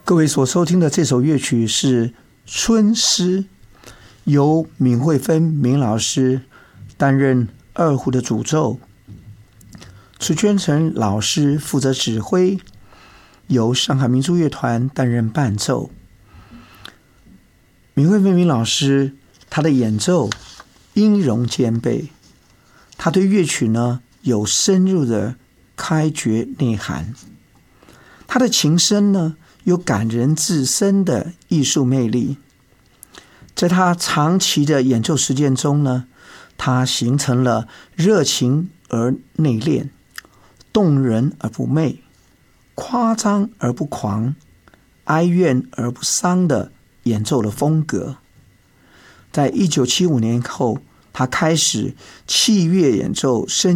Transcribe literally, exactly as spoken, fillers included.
各位所收听的这首乐曲是《春诗》，由闵惠芬闵老师担任二胡的主奏，楚圈成老师负责指挥，由上海民族乐团担任伴奏。闵惠芬闵老师他的演奏音容兼备，他对乐曲呢有深入的开掘内涵，他的琴声呢有感人至深的艺术魅力。在他长期的演奏实践中呢，他形成了热情而内敛，动人而不媚，夸张而不狂，哀怨而不伤的演奏的风格。在一九七五年后，他开始器乐演奏声